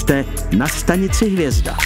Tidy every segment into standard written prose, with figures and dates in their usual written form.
Jste na stanici Hvězda.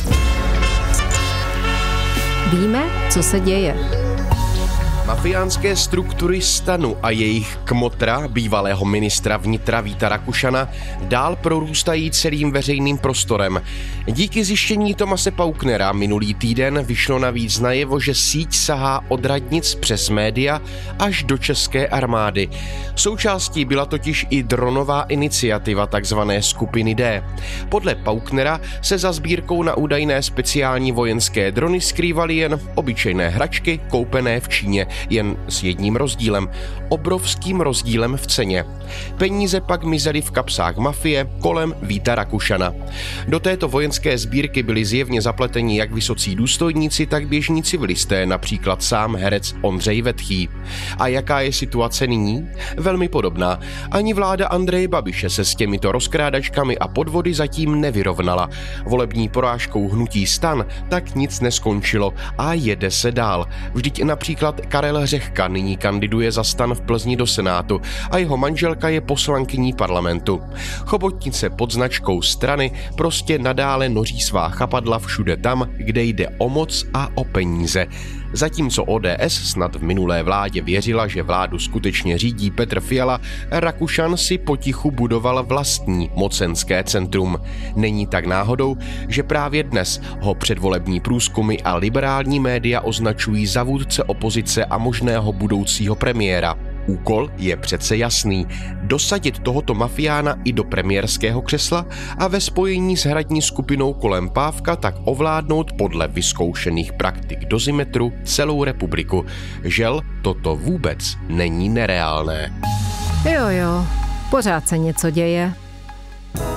Víme, co se děje. Mafiánské struktury STANu a jejich kmotra, bývalého ministra vnitra Víta Rakušana, dál prorůstají celým veřejným prostorem. Díky zjištění Tomase Pauknera minulý týden vyšlo navíc najevo, že síť sahá od radnic přes média až do české armády. Součástí byla totiž i dronová iniciativa takzvané Skupiny D. Podle Pauknera se za sbírkou na údajné speciální vojenské drony skrývaly jen obyčejné hračky koupené v Číně, jen s jedním rozdílem, obrovským rozdílem v ceně. Peníze pak mizely v kapsách mafie kolem Víta Rakušana. Do této vojenské sbírky byli zjevně zapleteni jak vysocí důstojníci, tak běžní civilisté, například sám herec Ondřej Vetchý. A jaká je situace nyní? Velmi podobná. Ani vláda Andreje Babiše se s těmito rozkrádačkami a podvody zatím nevyrovnala. Volební porážkou hnutí STAN tak nic neskončilo a jede se dál. Vždyť například Karel Řehka nyní kandiduje za STAN v Plzni do Senátu a jeho manželka je poslankyní parlamentu. Chobotnice pod značkou strany prostě nadále noří svá chapadla všude tam, kde jde o moc a o peníze. Zatímco ODS snad v minulé vládě věřila, že vládu skutečně řídí Petr Fiala, Rakušan si potichu budoval vlastní mocenské centrum. Není tak náhodou, že právě dnes ho předvolební průzkumy a liberální média označují za vůdce opozice a možného budoucího premiéra. Úkol je přece jasný. Dosadit tohoto mafiána i do premiérského křesla a ve spojení s hradní skupinou kolem Pávka tak ovládnout podle vyzkoušených praktik dozimetru celou republiku. Žel, toto vůbec není nereálné. Jo, pořád se něco děje.